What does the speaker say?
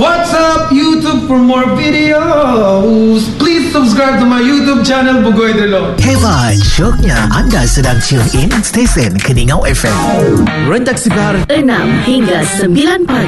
What's up, YouTube? For more videos, please subscribe to my YouTube channel, Bugoy Delo. Hebat, syoknya anda sedang tune in stesen Keningau FM. Rentak Sibar 6 hingga 9 pagi.